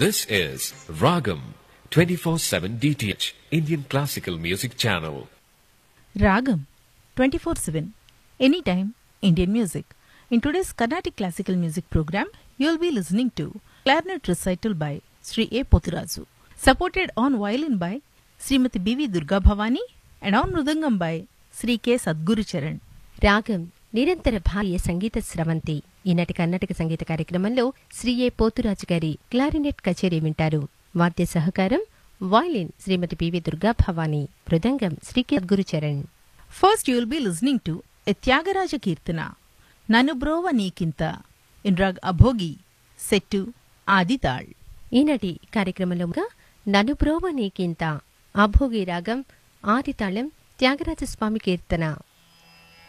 This is Ragam 24/7 DTH Indian Classical Music Channel. Ragam 24/7 Anytime Indian Music. In today's Carnatic Classical Music program, you will be listening to clarinet recital by Sri A. Pothurazu, supported on violin by Srimati B.V. Durga Bhavani and on mridangam by Sri K. Sadguru Charan. రాగం నిరంతర భార్య సంగీత స్రవంతి. ఈనాటి కర్ణాటక సంగీత కార్యక్రమంలో శ్రీ ఏ పోతురాజు గారి clarinet కచేరీ వింటారు. వాద్య సహకారం violin Shrimati PV Durga Bhavani, mridangam Shri K Sadhguru Charan. First you will be listening to a Tyagaraja Kirtana, Nanubrova Nikinta, in rag Abhogi, set to Adital. ఈనాటి కార్యక్రమంలో ననుబ్రోవ నీకింత అభోగి రాగం ఆదితాళం త్యాగరాజస్వామి కీర్తన.